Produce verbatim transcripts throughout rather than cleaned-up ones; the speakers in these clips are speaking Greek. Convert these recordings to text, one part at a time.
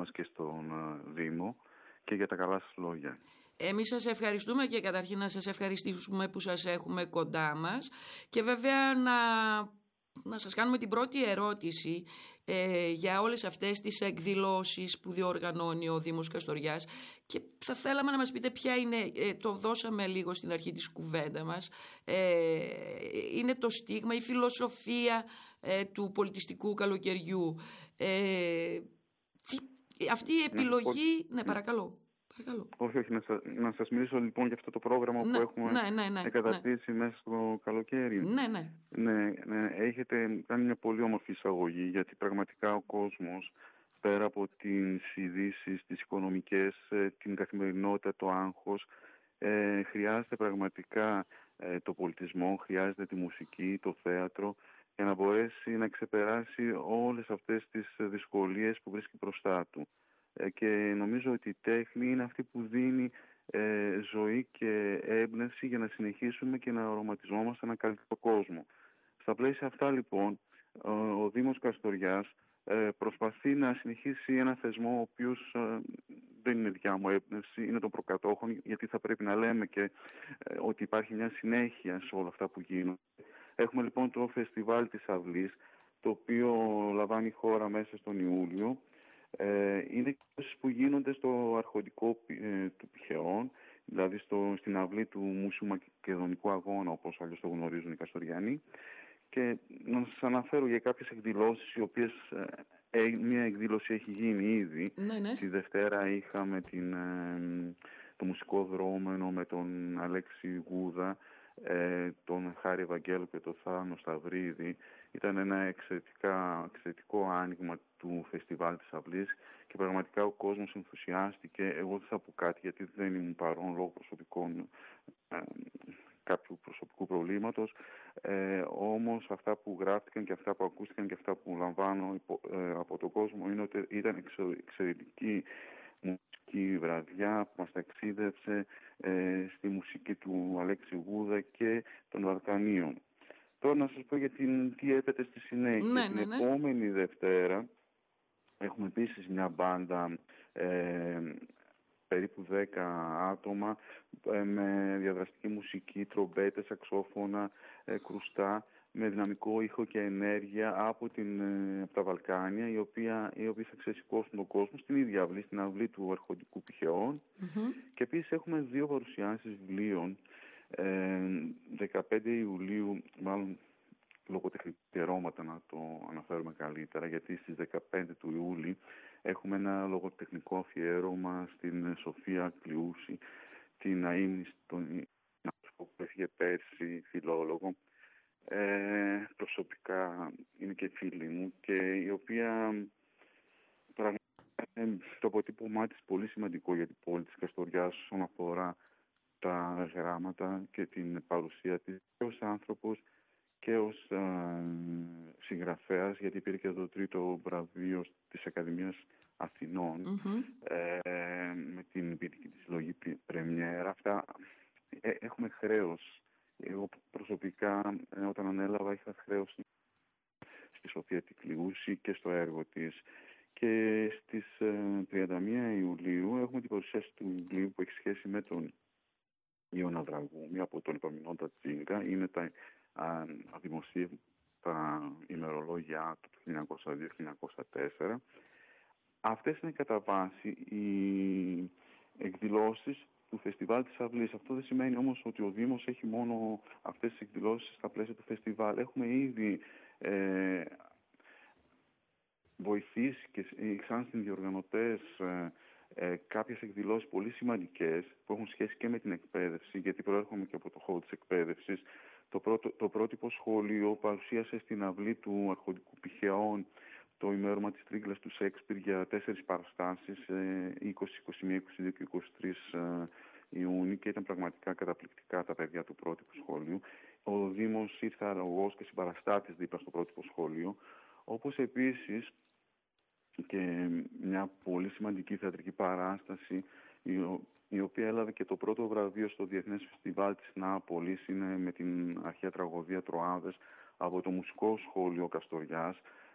μας και στον Δήμο και για τα καλά σας λόγια. Εμείς σας ευχαριστούμε και καταρχήν να σας ευχαριστήσουμε που σας έχουμε κοντά μας και βέβαια να, να σας κάνουμε την πρώτη ερώτηση ε, για όλες αυτές τις εκδηλώσεις που διοργανώνει ο Δήμος Καστοριάς και θα θέλαμε να μας πείτε ποια είναι, ε, το δώσαμε λίγο στην αρχή της κουβέντα μας, ε, είναι το στίγμα, η φιλοσοφία ε, του πολιτιστικού καλοκαιριού. Ε, αυτή η επιλογή, ναι, ναι παρακαλώ. Παρακαλώ. Όχι, όχι, να σας, να σας μιλήσω λοιπόν για αυτό το πρόγραμμα ναι, που έχουμε ναι, ναι, ναι, εγκαταστήσει ναι. μέσα στο καλοκαίρι. Ναι, ναι. Ναι, ναι, έχετε κάνει μια πολύ όμορφη εισαγωγή, γιατί πραγματικά ο κόσμος, πέρα από τις ειδήσεις, τις οικονομικές, την καθημερινότητα, το άγχος, ε, χρειάζεται πραγματικά ε, το πολιτισμό, χρειάζεται τη μουσική, το θέατρο, για να μπορέσει να ξεπεράσει όλες αυτές τις δυσκολίες που βρίσκει μπροστά του. Και νομίζω ότι η τέχνη είναι αυτή που δίνει ε, ζωή και έμπνευση για να συνεχίσουμε και να οραματιζόμαστε έναν καλύτερο κόσμο. Στα πλαίσια αυτά λοιπόν ο, ο Δήμος Καστοριάς ε, προσπαθεί να συνεχίσει ένα θεσμό ο οποίος ε, δεν είναι δικιά μου έμπνευση, είναι των προκατόχων, γιατί θα πρέπει να λέμε και ε, ότι υπάρχει μια συνέχεια σε όλα αυτά που γίνονται. Έχουμε λοιπόν το φεστιβάλ της Αυλής, το οποίο λαμβάνει χώρα μέσα στον Ιούλιο. Ε, είναι εκδηλώσεις που γίνονται στο αρχοντικό ε, του Πυχαιών, δηλαδή στο, στην αυλή του Μουσείου Μακεδονικού Αγώνα, όπως αλλιώς το γνωρίζουν οι Καστοριανοί. Και να σας αναφέρω για κάποιες εκδηλώσεις, οι οποίες ε, μια εκδήλωση έχει γίνει ήδη. Ναι, ναι. Τη Δευτέρα είχαμε την, ε, το μουσικό δρόμενο με τον Αλέξη Γούδα, ε, τον Χάρη Ευαγγέλου και τον Θάνο Σταυρίδη. Ήταν ένα εξαιρετικά, εξαιρετικό άνοιγμα του φεστιβάλ της Αυλής και πραγματικά ο κόσμος ενθουσιάστηκε. Εγώ δεν θα πω κάτι γιατί δεν ήμουν παρόν λόγω προσωπικών ε, κάποιου προσωπικού προβλήματος, ε, όμως αυτά που γράφτηκαν και αυτά που ακούστηκαν και αυτά που λαμβάνω ε, από τον κόσμο είναι ότι ήταν εξαιρετική μουσική βραδιά που μας ταξίδευσε ε, στη μουσική του Αλέξη Γούδα και των Βαλκανίων. Τώρα να σας πω για την, τι έπεται στη συνέχεια. Ναι, την ναι, ναι. επόμενη Δευτέρα έχουμε επίσης μια μπάντα ε, περίπου δέκα άτομα ε, με διαδραστική μουσική, τρομπέτες, σαξόφωνα, ε, κρουστά, με δυναμικό ήχο και ενέργεια από, την, ε, από τα Βαλκάνια, οι οποία, οι οποίοι θα ξεσηκώσουν τον κόσμο στην ίδια αυλή, στην αυλή του Αρχοντικού Πυχαιών. Mm-hmm. Και επίσης έχουμε δύο παρουσιάσεις βιβλίων. Ε, δεκαπέντε Ιουλίου, μάλλον λογοτεχνικά να το αναφέρουμε καλύτερα, γιατί στις δεκαπέντε του Ιούλη έχουμε ένα λογοτεχνικό αφιέρωμα στην Σοφία Κλειούση, την αείμνη στον που έφυγε πέρσι, φιλόλογο. Ε, προσωπικά είναι και φίλη μου και η οποία πραγματικά το αποτύπωμά της πολύ σημαντικό για την πόλη της Καστοριάς όσον αφορά τα γράμματα και την παρουσία της και ως άνθρωπος και ως α, συγγραφέας, γιατί πήρε και το τρίτο βραβείο της Ακαδημίας Αθηνών mm-hmm. ε, με την ποιητική της συλλογή Πρεμιέρα. Αυτά ε, έχουμε χρέος. Εγώ προσωπικά ε, όταν ανέλαβα είχα χρέος στη Σοφία την Κλειούση και στο έργο της. Και στις ε, τριάντα μία Ιουλίου έχουμε την παρουσίαση του βιβλίου που έχει σχέση με τον Ιώνα Δραγούμη από τον Επαμεινόντα Τζίγκα. Είναι τα αδημοσίευτα ημερολόγια του χίλια εννιακόσια δύο με χίλια εννιακόσια τέσσερα. Αυτές είναι κατά βάση οι εκδηλώσεις του Φεστιβάλ της Αυλής. Αυτό δεν σημαίνει όμως ότι ο Δήμος έχει μόνο αυτές τις εκδηλώσεις στα πλαίσια του φεστιβάλ. Έχουμε ήδη ε, βοηθήσει και σαν συνδιοργανωτές ε, ε, κάποιες εκδηλώσεις πολύ σημαντικές που έχουν σχέση και με την εκπαίδευση, γιατί προέρχομαι και από το χώρο της εκπαίδευσης. Το, πρώτο, το πρότυπο σχολείο παρουσίασε στην αυλή του Αρχοντικού Πυχαιών το ημέρωμα της Τρίγκλας του Σέξπιρ για τέσσερις παραστάσεις, είκοσι, είκοσι μία, είκοσι δύο και είκοσι τρεις Ιούνιου, και ήταν πραγματικά καταπληκτικά τα παιδιά του πρότυπου σχολείου. Ο Δήμος ήρθε αρρωγός και συμπαραστάτης δίπλα στο πρότυπο σχολείο, όπως επίσης και μια πολύ σημαντική θεατρική παράσταση, η οποία έλαβε και το πρώτο βραβείο στο Διεθνές Φεστιβάλ της Νάπολης, είναι με την αρχαία τραγωδία Τροάδες από το Μουσικό Σχόλιο Καστοριάς.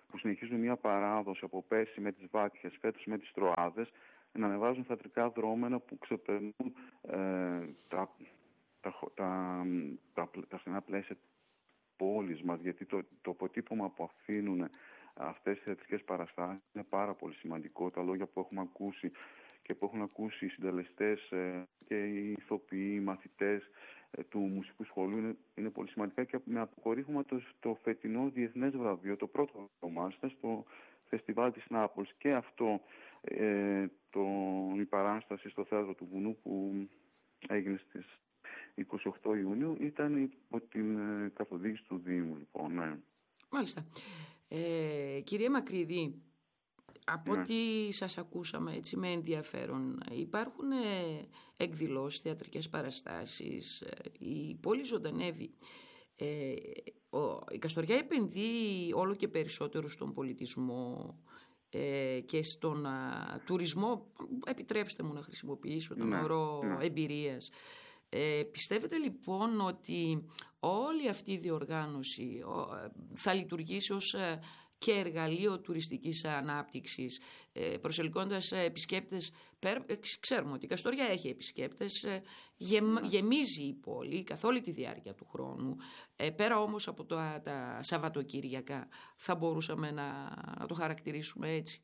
που συνεχίζουν μια παράδοση από πέρσι με τις Βάτιες, φέτος με τις Τροάδες, να ανεβάζουν θεατρικά δρόμενα που ξεπερνούν ε, τα, τα, τα, τα, τα στενά πλαίσια της πόλης μας, γιατί το, το αποτύπωμα που αφήνουν αυτές οι θεατρικές παραστάσεις είναι πάρα πολύ σημαντικό. Τα λόγια που έχουμε ακούσει και που έχουν ακούσει οι συντελεστές ε, και οι ηθοποιοί, οι μαθητές ε, του μουσικού σχολείου είναι, είναι πολύ σημαντικά, και με αποκορύφωμα το, το φετινό διεθνές βραβείο, το πρώτο μάλιστα, στο Φεστιβάλ της Νάπολης. Και αυτό ε, το, η παράσταση στο Θέατρο του Βουνού που έγινε στις είκοσι οκτώ Ιουνίου ήταν υπό την ε, καθοδήγηση του Δήμου. Λοιπόν, ναι. Μάλιστα. Ε, κυρία Μακρύδη, από Ναι. ό,τι σας ακούσαμε έτσι με ενδιαφέρον, υπάρχουν ε, εκδηλώσεις, θεατρικές παραστάσεις, ε, η πόλη ζωντανεύει. Ε, ο, η Καστοριά επενδύει όλο και περισσότερο στον πολιτισμό ε, και στον α, τουρισμό. Επιτρέψτε μου να χρησιμοποιήσω τον Ναι, όρο ναι. εμπειρίας. Ε, πιστεύετε λοιπόν ότι όλη αυτή η διοργάνωση ο, θα λειτουργήσει ως ε, και εργαλείο τουριστικής ανάπτυξης, ε, προσελκύοντας ε, επισκέπτες? Πέρα, ε, ξέρουμε ότι η Καστοριά έχει επισκέπτες, ε, γεμ, Ναι. γεμίζει η πόλη καθ' όλη τη διάρκεια του χρόνου. Ε, πέρα όμως από το, τα Σαββατοκύριακα, θα μπορούσαμε να, να το χαρακτηρίσουμε έτσι?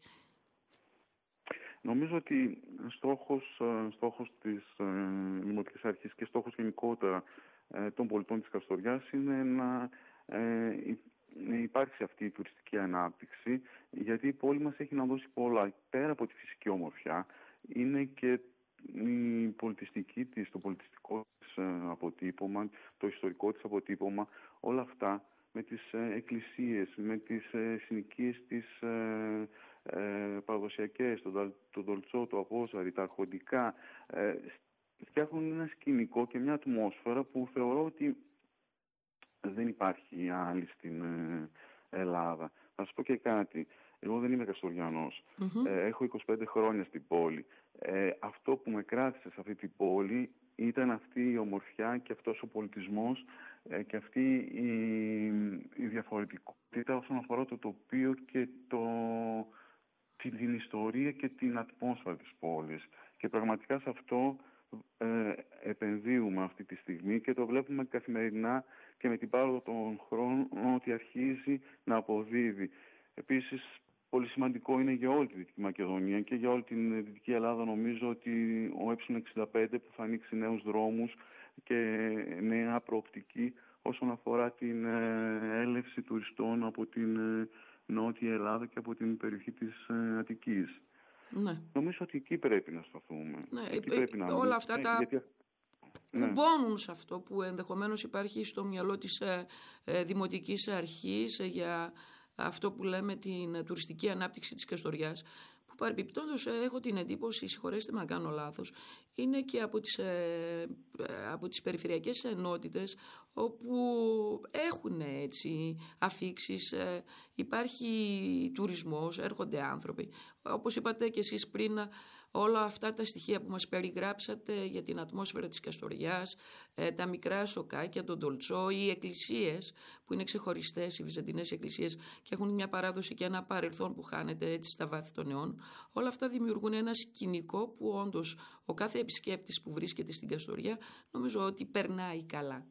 Νομίζω ότι στόχος, στόχος της ε, Δημοτικής Αρχής και στόχος γενικότερα ε, των πολιτών της Καστοριάς είναι να ε, υπάρξει αυτή η τουριστική ανάπτυξη, γιατί η πόλη μας έχει να δώσει πολλά. Πέρα από τη φυσική ομορφιά, είναι και η πολιτιστική της, το πολιτιστικό της ε, αποτύπωμα, το ιστορικό της αποτύπωμα, όλα αυτά με τις ε, εκκλησίες, με τις ε, συνοικίες της ε, ε, παραδοσιακές, το, το δολτσό, το απόζαρι, τα αρχοντικά, ε, φτιάχνουν ένα σκηνικό και μια ατμόσφαιρα που θεωρώ ότι δεν υπάρχει άλλη στην ε, Ελλάδα. Θα σας πω και κάτι. Εγώ δεν είμαι Καστοριανός. Mm-hmm. Ε, έχω είκοσι πέντε χρόνια στην πόλη. Ε, αυτό που με κράτησε σε αυτή την πόλη ήταν αυτή η ομορφιά και αυτός ο πολιτισμός ε, και αυτή η, η διαφορετικότητα όσον αφορά το τοπίο και το, την, την ιστορία και την ατμόσφαιρα της πόλης. Και πραγματικά σε αυτό ε, επενδύουμε αυτή τη στιγμή και το βλέπουμε καθημερινά και με την πάροδο των χρόνων ότι αρχίζει να αποδίδει. Επίσης, πολύ σημαντικό είναι για όλη τη Δυτική Μακεδονία και για όλη την Δυτική Ελλάδα, νομίζω, ότι ο ε εξήντα πέντε που θα ανοίξει νέους δρόμους και νέα προοπτική όσον αφορά την έλευση τουριστών από την Νότια Ελλάδα και από την περιοχή της Αττικής. Ναι. Νομίζω ότι εκεί πρέπει να σταθούμε. Ναι, εκεί ε, πρέπει να όλα μην... αυτά τα... γιατί... κουμπώνουν σε αυτό που ενδεχομένως υπάρχει στο μυαλό της ε, ε, Δημοτικής Αρχής ε, για αυτό που λέμε την τουριστική ανάπτυξη της Καστοριάς, που παρεμπιπτόντως ε, έχω την εντύπωση, συγχωρέστε με να κάνω λάθος, είναι και από τις, ε, από τις περιφερειακές ενότητες όπου έχουν έτσι αφίξεις, ε, υπάρχει τουρισμός, έρχονται άνθρωποι. Όπως είπατε και εσείς πριν, όλα αυτά τα στοιχεία που μας περιγράψατε για την ατμόσφαιρα της Καστοριάς, ε, τα μικρά σοκάκια, τον Ντολτσό, οι εκκλησίες που είναι ξεχωριστές, οι βυζαντινές εκκλησίες και έχουν μια παράδοση και ένα παρελθόν που χάνεται έτσι στα βάθη των αιών, όλα αυτά δημιουργούν ένα σκηνικό που όντως ο κάθε επισκέπτης που βρίσκεται στην Καστοριά νομίζω ότι περνάει καλά.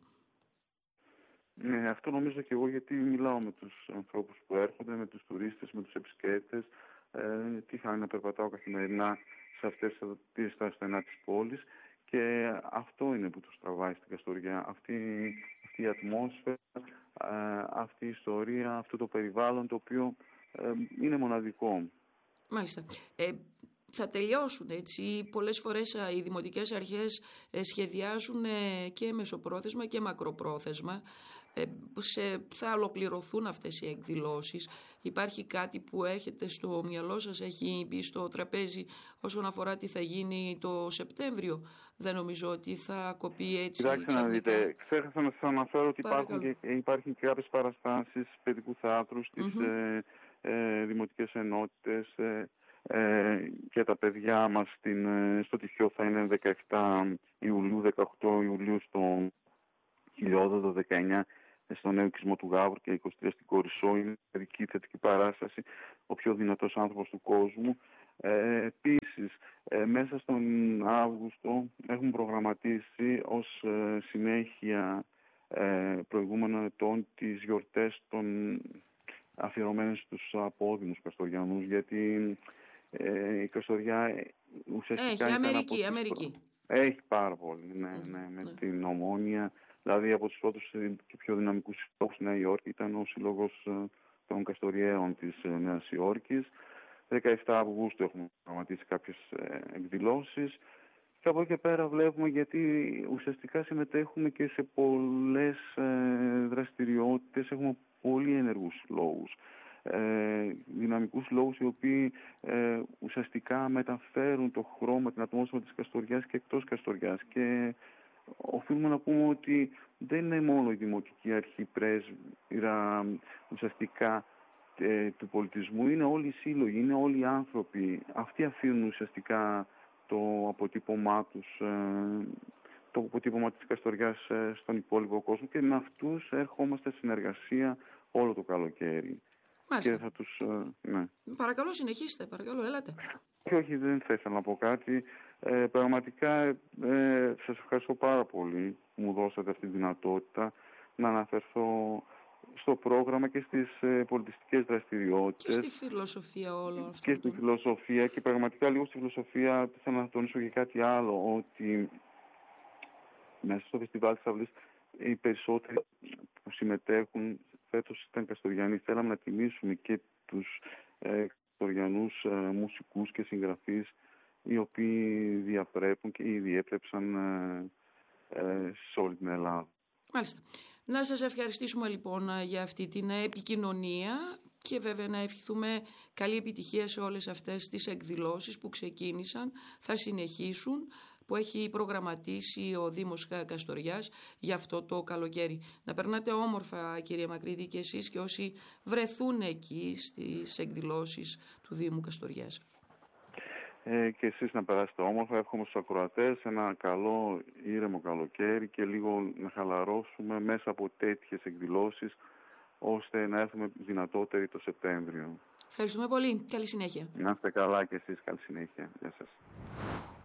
Ναι, αυτό νομίζω και εγώ, γιατί μιλάω με τους ανθρώπους που έρχονται, με τους τουρίστες, με τους επισκέπτες, ε, τι θα είναι να περπατάω καθημερινά σε αυτές τις τα στενά της πόλης, και αυτό είναι που τους τραβάει στην Καστοριά, αυτή, αυτή η ατμόσφαιρα, ε, αυτή η ιστορία, αυτό το περιβάλλον το οποίο ε, είναι μοναδικό. Μάλιστα. Ε, θα τελειώσουν έτσι. Πολλές φορές οι δημοτικές αρχές σχεδιάζουν και μεσοπρόθεσμα και μακροπρόθεσμα. Σε, θα ολοκληρωθούν αυτές οι εκδηλώσεις. Υπάρχει κάτι που έχετε στο μυαλό σας, έχει μπει στο τραπέζι όσον αφορά τι θα γίνει το Σεπτέμβριο? Δεν νομίζω ότι θα κοπεί έτσι. Κοιτάξτε να δείτε, ξέχασα να σας αναφέρω ότι υπάρχουν και, υπάρχουν και κάποιες παραστάσεις παιδικού θεάτρου στις mm-hmm. ε, ε, δημοτικές ενότητες, ε, ε, και τα παιδιά μας στην, στο Τυχείο θα είναι δεκαεπτά Ιουλίου, δεκαοκτώ Ιουλίου στο Χιλιόδοδο, δεκαεννιά στο νέο οικισμό του Γάβρου και είκοσι τρία στην Κορισσό. Είναι θετική, θετική παράσταση, ο πιο δυνατός άνθρωπος του κόσμου. Ε, επίσης, ε, μέσα στον Αύγουστο έχουμε προγραμματίσει ως ε, συνέχεια ε, προηγούμενων ετών τις γιορτές των αφιερωμένες στους απόδημους Καστοριανούς, γιατί ε, η Καστοριά ουσιαστικά έχει Αμερική, τις... Αμερική. Έχει πάρα πολύ, ναι, ναι, με ναι. την Ομόνια. Δηλαδή από τους πρώτους και πιο δυναμικούς συλλόγους στη Νέα Υόρκη ήταν ο Σύλλογος των Καστοριαίων της Νέας Υόρκης. δεκαεπτά Αυγούστου έχουμε προγραμματίσει κάποιες εκδηλώσεις. Και από εκεί και πέρα βλέπουμε, γιατί ουσιαστικά συμμετέχουμε και σε πολλές ε, δραστηριότητες, έχουμε πολύ ενεργούς συλλόγους. Ε, δυναμικούς λόγους οι οποίοι ε, ουσιαστικά μεταφέρουν το χρώμα, την ατμόσφαιρα της Καστοριάς και εκτός Καστοριάς. Και οφείλουμε να πούμε ότι δεν είναι μόνο η Δημοτική Αρχή πρέσβυρα ουσιαστικά ε, του πολιτισμού, είναι όλοι οι σύλλογοι, είναι όλοι οι άνθρωποι. Αυτοί αφήνουν ουσιαστικά το αποτύπωμά τους, ε, το αποτύπωμα της Καστοριάς ε, στον υπόλοιπο κόσμο, και με αυτούς ερχόμαστε σε συνεργασία όλο το καλοκαίρι. Μάλιστα. Και θα τους, ε, ναι. Παρακαλώ, συνεχίστε, παρακαλώ, έλατε. Και όχι, δεν θα ήθελα να πω κάτι. Ε, πραγματικά ε, σας ευχαριστώ πάρα πολύ που μου δώσατε αυτή τη δυνατότητα να αναφερθώ στο πρόγραμμα και στις ε, πολιτιστικές δραστηριότητες. Και στη φιλοσοφία όλο αυτό. Και στη φιλοσοφία, και πραγματικά λίγο στη φιλοσοφία θέλω να τονίσω και κάτι άλλο, ότι μέσα στο φεστιβάλ της Αυλής οι περισσότεροι που συμμετέχουν φέτος ήταν Καστοριανοί. Θέλαμε να τιμήσουμε και τους ε, Καστοριανούς ε, μουσικούς και συγγραφείς, οι οποίοι διαπρέπουν και ήδη έπρεψαν ε, ε, σε όλη την Ελλάδα. Μάλιστα. Να σας ευχαριστήσουμε λοιπόν για αυτή την επικοινωνία και βέβαια να ευχηθούμε καλή επιτυχία σε όλες αυτές τις εκδηλώσεις που ξεκίνησαν, θα συνεχίσουν, που έχει προγραμματίσει ο Δήμος Καστοριάς για αυτό το καλοκαίρι. Να περνάτε όμορφα, κυρία Μακρύτη, και εσείς και όσοι βρεθούν εκεί στις εκδηλώσεις του Δήμου Καστοριάς. Ε, και εσείς να περάσετε όμορφα. Εύχομαι στους ακροατές ένα καλό ήρεμο καλοκαίρι και λίγο να χαλαρώσουμε μέσα από τέτοιες εκδηλώσεις, ώστε να έρθουμε δυνατότεροι το Σεπτέμβριο. Ευχαριστούμε πολύ. Καλή συνέχεια. Να είστε καλά και εσείς. Καλή συνέχεια. Γεια σας.